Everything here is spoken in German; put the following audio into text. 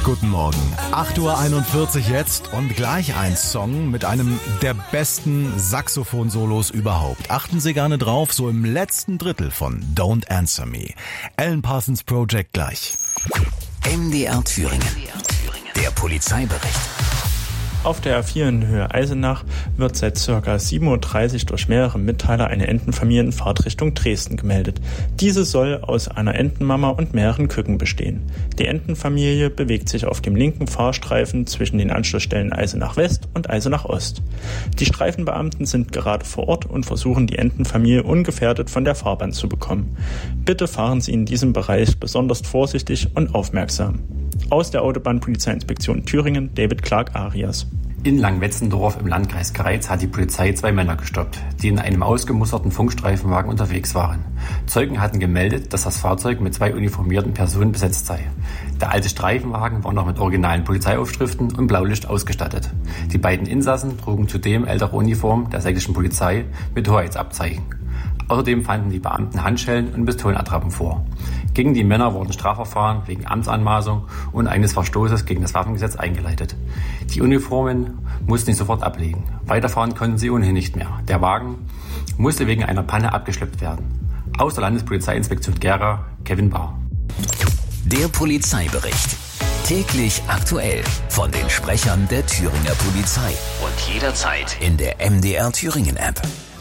Guten Morgen. 8:41 Uhr jetzt und gleich ein Song mit einem der besten Saxophon-Solos überhaupt. Achten Sie gerne drauf, so im letzten Drittel von Don't Answer Me. Alan Parsons Project gleich. MDR Thüringen. Der Polizeibericht. Auf der A4 in Höhe Eisenach wird seit ca. 7:30 Uhr durch mehrere Mitteiler eine Entenfamilie in Fahrtrichtung Dresden gemeldet. Diese soll aus einer Entenmama und mehreren Küken bestehen. Die Entenfamilie bewegt sich auf dem linken Fahrstreifen zwischen den Anschlussstellen Eisenach West und Eisenach Ost. Die Streifenbeamten sind gerade vor Ort und versuchen, die Entenfamilie ungefährdet von der Fahrbahn zu bekommen. Bitte fahren Sie in diesem Bereich besonders vorsichtig und aufmerksam. Aus der Autobahnpolizeiinspektion Thüringen, David Clark Arias. In Langwetzendorf im Landkreis Greiz hat die Polizei 2 Männer gestoppt, die in einem ausgemusterten Funkstreifenwagen unterwegs waren. Zeugen hatten gemeldet, dass das Fahrzeug mit 2 uniformierten Personen besetzt sei. Der alte Streifenwagen war noch mit originalen Polizeiaufschriften und Blaulicht ausgestattet. Die beiden Insassen trugen zudem ältere Uniformen der sächsischen Polizei mit Hoheitsabzeichen. Außerdem fanden die Beamten Handschellen und Pistolenattrappen vor. Gegen die Männer wurden Strafverfahren wegen Amtsanmaßung und eines Verstoßes gegen das Waffengesetz eingeleitet. Die Uniformen mussten sie sofort ablegen. Weiterfahren konnten sie ohnehin nicht mehr. Der Wagen musste wegen einer Panne abgeschleppt werden. Aus der Landespolizeiinspektion Gera, Kevin Bahr. Der Polizeibericht. Täglich aktuell von den Sprechern der Thüringer Polizei. Und jederzeit in der MDR Thüringen App.